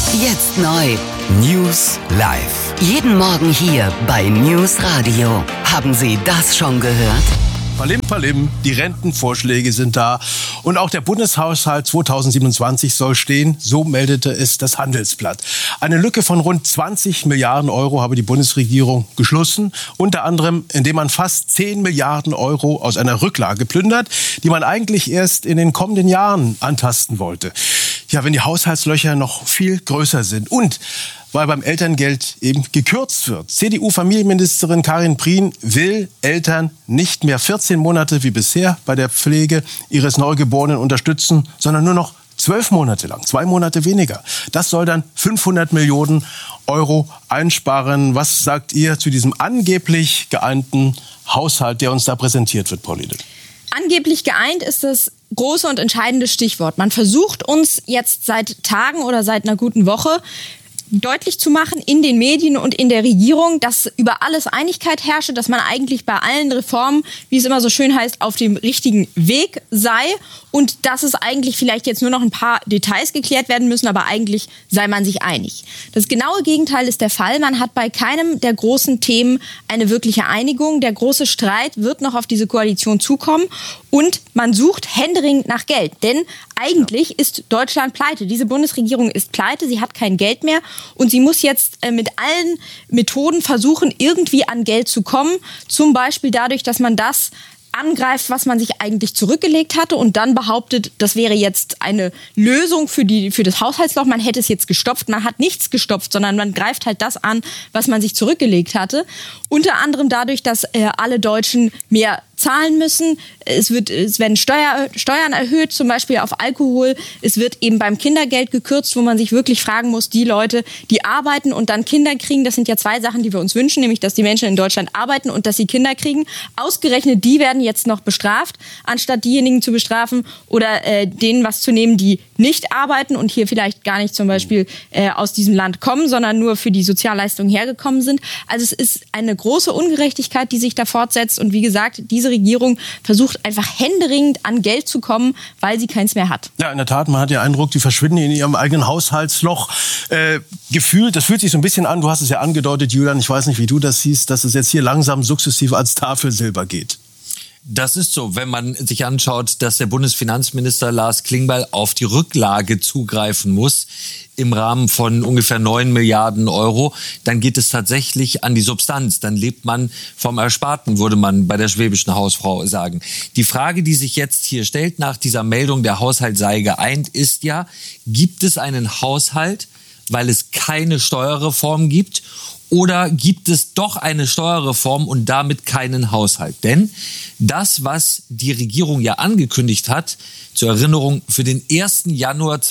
Jetzt neu. News live. Jeden Morgen hier bei News Radio. Haben Sie das schon gehört? Palim, palim, die Rentenvorschläge sind da und auch der Bundeshaushalt 2027 soll stehen, so meldete es das Handelsblatt. Eine Lücke von rund 20 Milliarden Euro habe die Bundesregierung geschlossen, unter anderem indem man fast 10 Milliarden Euro aus einer Rücklage plündert, die man eigentlich erst in den kommenden Jahren antasten wollte. Ja, wenn die Haushaltslöcher noch viel größer sind und weil beim Elterngeld eben gekürzt wird. CDU-Familienministerin Karin Prien will Eltern nicht mehr 14 Monate wie bisher bei der Pflege ihres Neugeborenen unterstützen, sondern nur noch 12 Monate lang, 2 Monate weniger. Das soll dann 500 Millionen Euro einsparen. Was sagt ihr zu diesem angeblich geeinten Haushalt, der uns da präsentiert wird, Pauline? Angeblich geeint ist das große und entscheidende Stichwort. Man versucht uns jetzt seit Tagen oder seit einer guten Woche deutlich zu machen in den Medien und in der Regierung, dass über alles Einigkeit herrsche, dass man eigentlich bei allen Reformen, wie es immer so schön heißt, auf dem richtigen Weg sei und dass es eigentlich vielleicht jetzt nur noch ein paar Details geklärt werden müssen, aber eigentlich sei man sich einig. Das genaue Gegenteil ist der Fall. Man hat bei keinem der großen Themen eine wirkliche Einigung. Der große Streit wird noch auf diese Koalition zukommen und man sucht händeringend nach Geld, denn eigentlich ist Deutschland pleite. Diese Bundesregierung ist pleite, sie hat kein Geld mehr und sie muss jetzt mit allen Methoden versuchen, irgendwie an Geld zu kommen. Zum Beispiel dadurch, dass man das angreift, was man sich eigentlich zurückgelegt hatte und dann behauptet, das wäre jetzt eine Lösung für das Haushaltsloch. Man hätte es jetzt gestopft. Man hat nichts gestopft, sondern man greift halt das an, was man sich zurückgelegt hatte. Unter anderem dadurch, dass alle Deutschen mehr zahlen müssen. Es werden Steuern erhöht, zum Beispiel auf Alkohol. Es wird eben beim Kindergeld gekürzt, wo man sich wirklich fragen muss, die Leute, die arbeiten und dann Kinder kriegen, das sind ja 2 Sachen, die wir uns wünschen, nämlich, dass die Menschen in Deutschland arbeiten und dass sie Kinder kriegen. Ausgerechnet die werden jetzt noch bestraft, anstatt diejenigen zu bestrafen oder denen was zu nehmen, die nicht arbeiten und hier vielleicht gar nicht zum Beispiel aus diesem Land kommen, sondern nur für die Sozialleistungen hergekommen sind. Also es ist eine große Ungerechtigkeit, die sich da fortsetzt und wie gesagt, diese Regierung versucht einfach händeringend an Geld zu kommen, weil sie keins mehr hat. Ja, in der Tat, man hat den Eindruck, die verschwinden in ihrem eigenen Haushaltsloch. Gefühlt, das fühlt sich so ein bisschen an, du hast es ja angedeutet, Julian, ich weiß nicht, wie du das siehst, dass es jetzt hier langsam sukzessive als Tafelsilber geht. Das ist so, wenn man sich anschaut, dass der Bundesfinanzminister Lars Klingbeil auf die Rücklage zugreifen muss im Rahmen von ungefähr 9 Milliarden Euro, dann geht es tatsächlich an die Substanz. Dann lebt man vom Ersparten, würde man bei der schwäbischen Hausfrau sagen. Die Frage, die sich jetzt hier stellt nach dieser Meldung, der Haushalt sei geeint, ist ja, gibt es einen Haushalt, weil es keine Steuerreform gibt? Oder gibt es doch eine Steuerreform und damit keinen Haushalt? Denn das, was die Regierung ja angekündigt hat, zur Erinnerung für den 1. Januar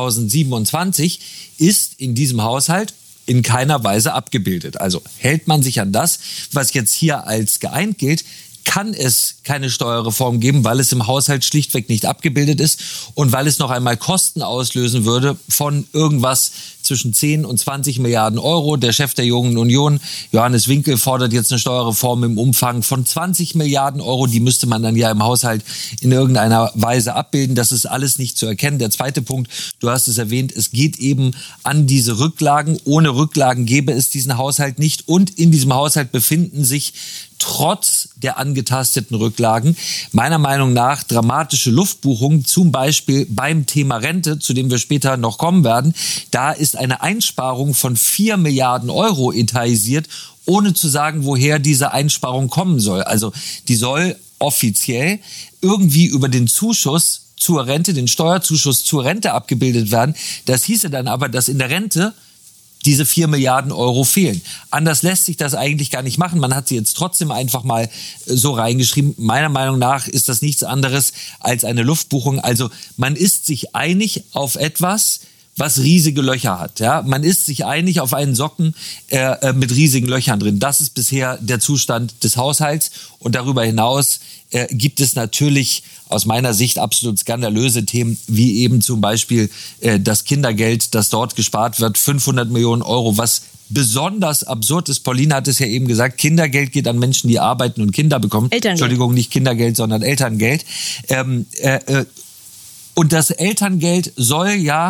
2027, ist in diesem Haushalt in keiner Weise abgebildet. Also hält man sich an das, was jetzt hier als geeint gilt, kann es keine Steuerreform geben, weil es im Haushalt schlichtweg nicht abgebildet ist und weil es noch einmal Kosten auslösen würde von irgendwas zwischen 10 und 20 Milliarden Euro. Der Chef der Jungen Union, Johannes Winkel, fordert jetzt eine Steuerreform im Umfang von 20 Milliarden Euro. Die müsste man dann ja im Haushalt in irgendeiner Weise abbilden. Das ist alles nicht zu erkennen. Der zweite Punkt, du hast es erwähnt, es geht eben an diese Rücklagen. Ohne Rücklagen gäbe es diesen Haushalt nicht. Und in diesem Haushalt befinden sich trotz der angetasteten Rücklagen meiner Meinung nach dramatische Luftbuchungen, zum Beispiel beim Thema Rente, zu dem wir später noch kommen werden. Da ist eine Einsparung von 4 Milliarden Euro etatisiert, ohne zu sagen, woher diese Einsparung kommen soll. Also die soll offiziell irgendwie über den Zuschuss zur Rente, den Steuerzuschuss zur Rente abgebildet werden. Das hieße dann aber, dass in der Rente diese 4 Milliarden Euro fehlen. Anders lässt sich das eigentlich gar nicht machen. Man hat sie jetzt trotzdem einfach mal so reingeschrieben. Meiner Meinung nach ist das nichts anderes als eine Luftbuchung. Also man ist sich einig auf etwas, was riesige Löcher hat. Ja? Man ist sich einig auf einen Socken mit riesigen Löchern drin. Das ist bisher der Zustand des Haushalts. Und darüber hinaus gibt es natürlich aus meiner Sicht absolut skandalöse Themen, wie eben zum Beispiel das Kindergeld, das dort gespart wird, 500 Millionen Euro, was besonders absurd ist. Pauline hat es ja eben gesagt, Kindergeld geht an Menschen, die arbeiten und Kinder bekommen. Entschuldigung, nicht Kindergeld, sondern Elterngeld. Und das Elterngeld soll ja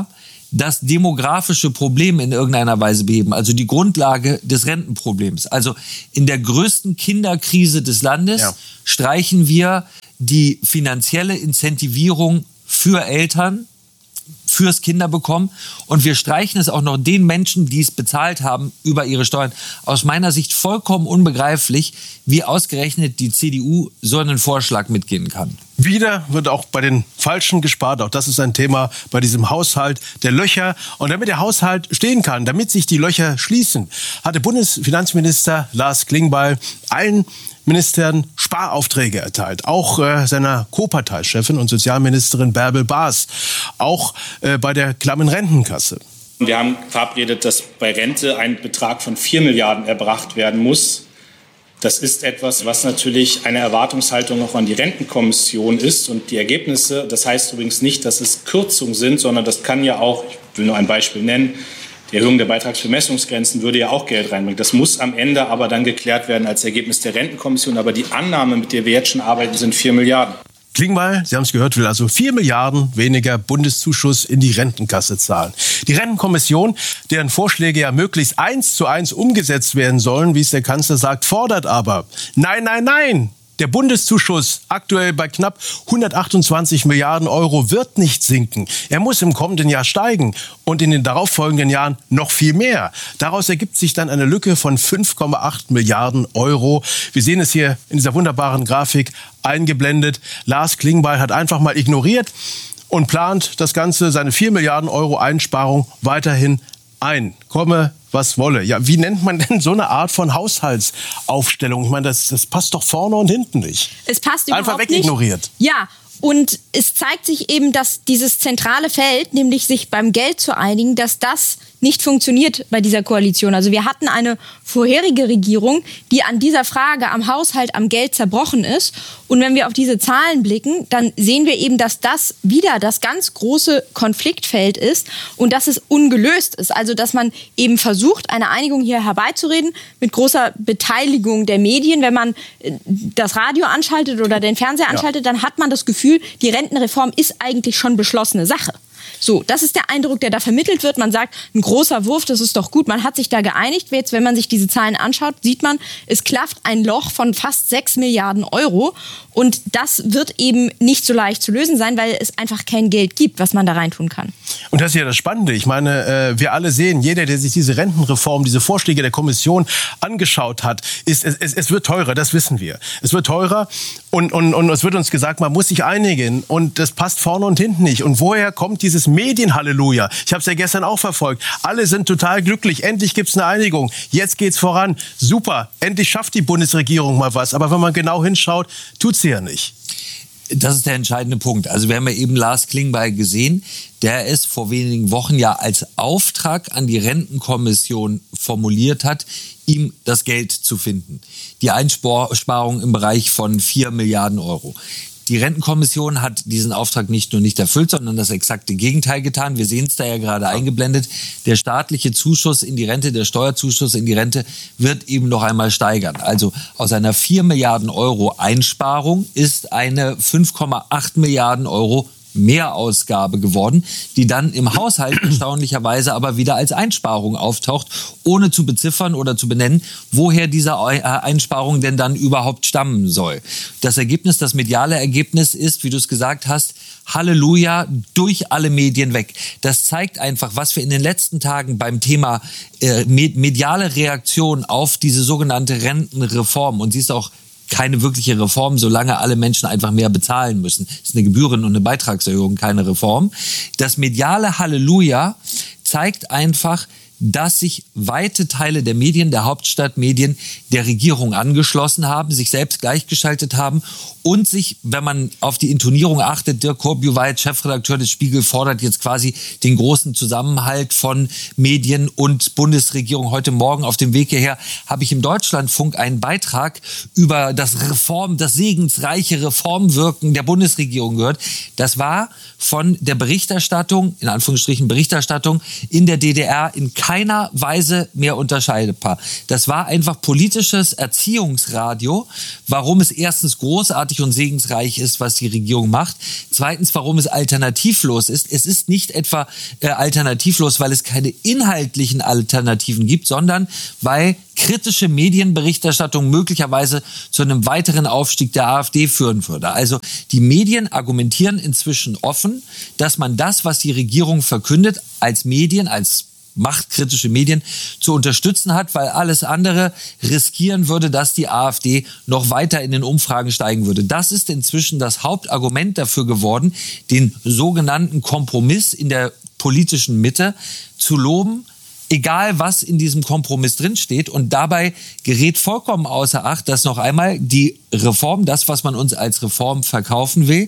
das demografische Problem in irgendeiner Weise beheben, also die Grundlage des Rentenproblems. Also in der größten Kinderkrise des Landes streichen wir die finanzielle Incentivierung für Eltern, fürs Kinderbekommen, und wir streichen es auch noch den Menschen, die es bezahlt haben, über ihre Steuern. Aus meiner Sicht vollkommen unbegreiflich, wie ausgerechnet die CDU so einen Vorschlag mitgehen kann. Wieder wird auch bei den Falschen gespart. Auch das ist ein Thema bei diesem Haushalt der Löcher. Und damit der Haushalt stehen kann, damit sich die Löcher schließen, hatte Bundesfinanzminister Lars Klingbeil allen Ministern Sparaufträge erteilt. Auch seiner Co-Parteichefin und Sozialministerin Bärbel Baas. Auch bei der klammen Rentenkasse. Wir haben verabredet, dass bei Rente ein Betrag von 4 Milliarden erbracht werden muss. Das ist etwas, was natürlich eine Erwartungshaltung auch an die Rentenkommission ist. Und die Ergebnisse, das heißt übrigens nicht, dass es Kürzungen sind, sondern das kann ja auch, ich will nur ein Beispiel nennen, die Erhöhung der Beitragsbemessungsgrenzen würde ja auch Geld reinbringen. Das muss am Ende aber dann geklärt werden als Ergebnis der Rentenkommission. Aber die Annahme, mit der wir jetzt schon arbeiten, sind 4 Milliarden. Klingbeil, Sie haben es gehört, will also 4 Milliarden weniger Bundeszuschuss in die Rentenkasse zahlen. Die Rentenkommission, deren Vorschläge ja möglichst 1:1 umgesetzt werden sollen, wie es der Kanzler sagt, fordert aber: Nein, nein, nein! Der Bundeszuschuss, aktuell bei knapp 128 Milliarden Euro, wird nicht sinken. Er muss im kommenden Jahr steigen und in den darauffolgenden Jahren noch viel mehr. Daraus ergibt sich dann eine Lücke von 5,8 Milliarden Euro. Wir sehen es hier in dieser wunderbaren Grafik eingeblendet. Lars Klingbeil hat einfach mal ignoriert und plant das Ganze, seine 4 Milliarden Euro Einsparung, weiterhin ein. Komme, was wolle. Ja, wie nennt man denn so eine Art von Haushaltsaufstellung? Ich meine, das passt doch vorne und hinten nicht. Es passt überhaupt einfach wegignoriert. Nicht. Ja, und es zeigt sich eben, dass dieses zentrale Feld, nämlich sich beim Geld zu einigen, dass das nicht funktioniert bei dieser Koalition. Also wir hatten eine vorherige Regierung, die an dieser Frage am Haushalt, am Geld zerbrochen ist. Und wenn wir auf diese Zahlen blicken, dann sehen wir eben, dass das wieder das ganz große Konfliktfeld ist und dass es ungelöst ist. Also dass man eben versucht, eine Einigung hier herbeizureden mit großer Beteiligung der Medien. Wenn man das Radio anschaltet oder den Fernseher anschaltet, dann hat man das Gefühl, die Rentenreform ist eigentlich schon beschlossene Sache. So, das ist der Eindruck, der da vermittelt wird. Man sagt, ein großer Wurf, das ist doch gut. Man hat sich da geeinigt. Jetzt, wenn man sich diese Zahlen anschaut, sieht man, es klafft ein Loch von fast 6 Milliarden Euro. Und das wird eben nicht so leicht zu lösen sein, weil es einfach kein Geld gibt, was man da reintun kann. Und das ist ja das Spannende. Ich meine, wir alle sehen, jeder, der sich diese Rentenreform, diese Vorschläge der Kommission angeschaut hat, es wird teurer, das wissen wir. Es wird teurer und es wird uns gesagt, man muss sich einigen und das passt vorne und hinten nicht. Und woher kommt dieses Medienhalleluja? Ich habe es ja gestern auch verfolgt. Alle sind total glücklich. Endlich gibt es eine Einigung. Jetzt geht's voran. Super. Endlich schafft die Bundesregierung mal was. Aber wenn man genau hinschaut, tut sie ja nicht. Das ist der entscheidende Punkt. Also wir haben ja eben Lars Klingbeil gesehen, der es vor wenigen Wochen ja als Auftrag an die Rentenkommission formuliert hat, ihm das Geld zu finden. Die Einsparung im Bereich von 4 Milliarden Euro. Die Rentenkommission hat diesen Auftrag nicht nur nicht erfüllt, sondern das exakte Gegenteil getan. Wir sehen es da ja gerade eingeblendet. Der staatliche Zuschuss in die Rente, der Steuerzuschuss in die Rente wird eben noch einmal steigern. Also aus einer 4 Milliarden Euro Einsparung ist eine 5,8 Milliarden Euro Mehrausgabe geworden, die dann im Haushalt erstaunlicherweise aber wieder als Einsparung auftaucht, ohne zu beziffern oder zu benennen, woher diese Einsparung denn dann überhaupt stammen soll. Das Ergebnis, das mediale Ergebnis ist, wie du es gesagt hast, Halleluja, durch alle Medien weg. Das zeigt einfach, was wir in den letzten Tagen beim Thema mediale Reaktion auf diese sogenannte Rentenreform, und sie ist auch keine wirkliche Reform, solange alle Menschen einfach mehr bezahlen müssen. Das ist eine Gebühren- und eine Beitragserhöhung, keine Reform. Das mediale Halleluja zeigt einfach, dass sich weite Teile der Medien, der Hauptstadtmedien, der Regierung angeschlossen haben, sich selbst gleichgeschaltet haben und sich, wenn man auf die Intonierung achtet, Dirk Korb-Juweit, Chefredakteur des Spiegel, fordert jetzt quasi den großen Zusammenhalt von Medien und Bundesregierung. Heute Morgen auf dem Weg hierher habe ich im Deutschlandfunk einen Beitrag über das segensreiche Reformwirken der Bundesregierung gehört. Das war von der Berichterstattung, in Anführungsstrichen Berichterstattung, in der DDR in keiner Weise mehr unterscheidbar. Das war einfach politisches Erziehungsradio, warum es erstens großartig und segensreich ist, was die Regierung macht. Zweitens, warum es alternativlos ist. Es ist nicht etwa alternativlos, weil es keine inhaltlichen Alternativen gibt, sondern weil kritische Medienberichterstattung möglicherweise zu einem weiteren Aufstieg der AfD führen würde. Also die Medien argumentieren inzwischen offen, dass man das, was die Regierung verkündet, als Medien, als machtkritische Medien zu unterstützen hat, weil alles andere riskieren würde, dass die AfD noch weiter in den Umfragen steigen würde. Das ist inzwischen das Hauptargument dafür geworden, den sogenannten Kompromiss in der politischen Mitte zu loben, egal was in diesem Kompromiss drinsteht. Und dabei gerät vollkommen außer Acht, dass noch einmal die Reform, das, was man uns als Reform verkaufen will,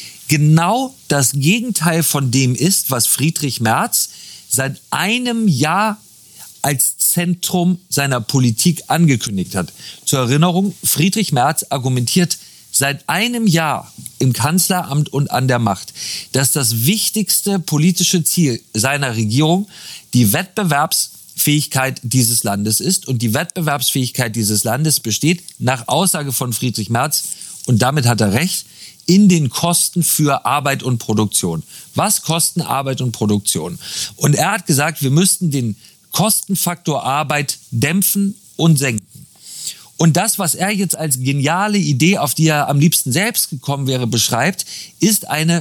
genau das Gegenteil von dem ist, was Friedrich Merz seit einem Jahr als Zentrum seiner Politik angekündigt hat. Zur Erinnerung, Friedrich Merz argumentiert seit einem Jahr im Kanzleramt und an der Macht, dass das wichtigste politische Ziel seiner Regierung die Wettbewerbsfähigkeit dieses Landes ist. Und die Wettbewerbsfähigkeit dieses Landes besteht, nach Aussage von Friedrich Merz, und damit hat er recht, in den Kosten für Arbeit und Produktion. Was kosten Arbeit und Produktion? Und er hat gesagt, wir müssten den Kostenfaktor Arbeit dämpfen und senken. Und das, was er jetzt als geniale Idee, auf die er am liebsten selbst gekommen wäre, beschreibt, ist eine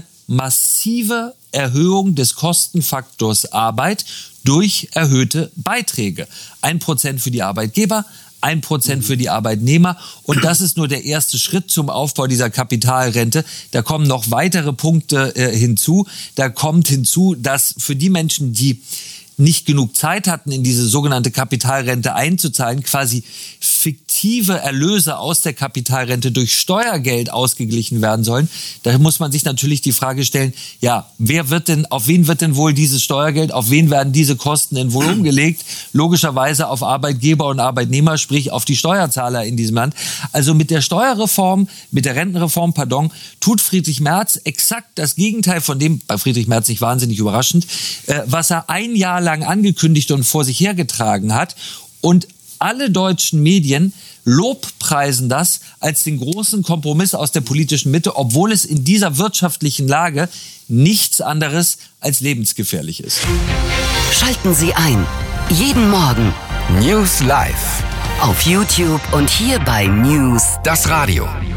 massive Erhöhung des Kostenfaktors Arbeit durch erhöhte Beiträge. 1% für die Arbeitgeber, 1% für die Arbeitnehmer. Und das ist nur der erste Schritt zum Aufbau dieser Kapitalrente. Da kommen noch weitere Punkte hinzu. Da kommt hinzu, dass für die Menschen, die nicht genug Zeit hatten, in diese sogenannte Kapitalrente einzuzahlen, quasi fiktive Erlöse aus der Kapitalrente durch Steuergeld ausgeglichen werden sollen. Da muss man sich natürlich die Frage stellen, ja, auf wen wird denn wohl dieses Steuergeld, auf wen werden diese Kosten denn wohl umgelegt? Logischerweise auf Arbeitgeber und Arbeitnehmer, sprich auf die Steuerzahler in diesem Land. Also mit der Steuerreform, mit der Rentenreform, tut Friedrich Merz exakt das Gegenteil von dem, bei Friedrich Merz nicht wahnsinnig überraschend, was er ein Jahr lang angekündigt und vor sich hergetragen hat. Und alle deutschen Medien lobpreisen das als den großen Kompromiss aus der politischen Mitte, obwohl es in dieser wirtschaftlichen Lage nichts anderes als lebensgefährlich ist. Schalten Sie ein. Jeden Morgen News Live. Auf YouTube und hier bei News, das Radio.